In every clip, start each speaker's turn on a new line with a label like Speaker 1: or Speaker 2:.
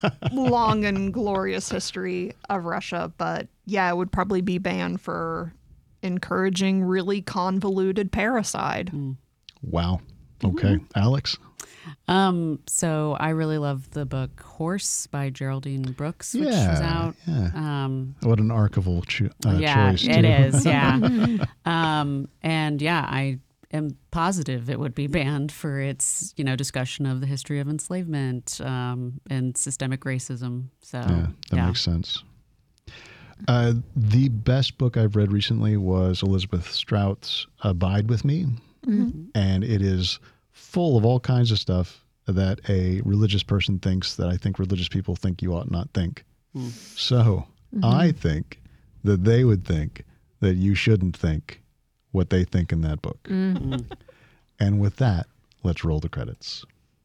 Speaker 1: long and glorious history of Russia. But yeah, it would probably be banned for encouraging really convoluted parricide.
Speaker 2: Wow. Okay. Alex?
Speaker 3: So I really love the book Horse by Geraldine Brooks, which was out.
Speaker 2: Yeah. What an archival
Speaker 3: Yeah,
Speaker 2: choice,
Speaker 3: it
Speaker 2: too.
Speaker 3: is. Yeah. And yeah, I am positive it would be banned for its, discussion of the history of enslavement and systemic racism. So
Speaker 2: Yeah, that makes sense. The best book I've read recently was Elizabeth Strout's Abide With Me.
Speaker 1: Mm-hmm.
Speaker 2: And it is full of all kinds of stuff that a religious person thinks that I think religious people think you ought not think. So I think that they would think that you shouldn't think what they think in that book. And with that, let's roll the credits.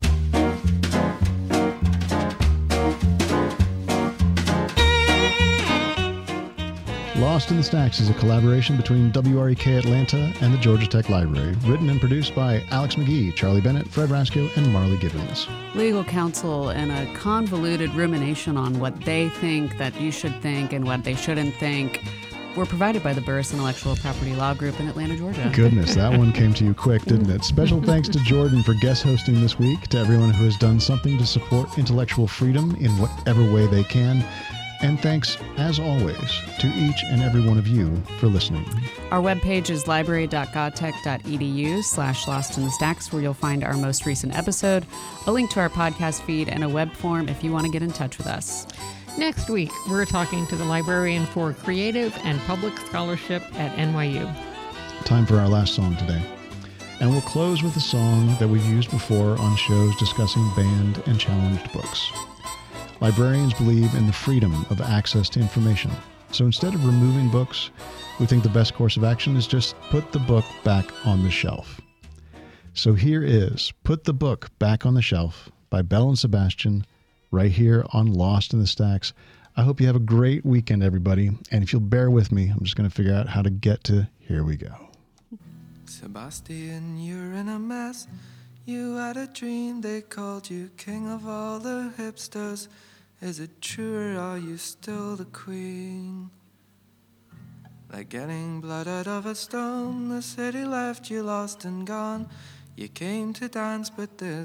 Speaker 2: Lost in the Stacks is a collaboration between WREK Atlanta and the Georgia Tech Library, written and produced by Alex McGee, Charlie Bennett, Fred Rasco, and Marley Gibbons.
Speaker 3: Legal counsel and a convoluted rumination on what they think that you should think and what they shouldn't think were provided by the Burris Intellectual Property Law Group in Atlanta, Georgia.
Speaker 2: Goodness, that one came to you quick, didn't it? Special thanks to Jordan for guest hosting this week, to everyone who has done something to support intellectual freedom in whatever way they can. And thanks, as always, to each and every one of you for listening.
Speaker 3: Our webpage is library.godtech.edu/Lost in the Stacks, where you'll find our most recent episode, a link to our podcast feed, and a web form if you want to get in touch with us.
Speaker 4: Next week, we're talking to the librarian for creative and public scholarship at NYU.
Speaker 2: Time for our last song today. And we'll close with a song that we've used before on shows discussing banned and challenged books. Librarians believe in the freedom of access to information. So instead of removing books, we think the best course of action is just put the book back on the shelf. So here is Put the Book Back on the Shelf by Belle and Sebastian, right here on Lost in the Stacks. I hope you have a great weekend, everybody. And if you'll bear with me, I'm just going to figure out how to get to Here We Go.
Speaker 5: Sebastian, you're in a mess. You had a dream, they called you king of all the hipsters. Is it true or are you still the queen? Like getting blood out of a stone, the city left you lost and gone. You came to dance, but there's